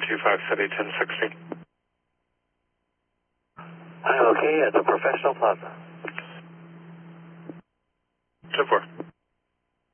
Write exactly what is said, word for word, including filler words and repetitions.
two five City ten sixty. I'm okay at the Professional Plaza. ten four.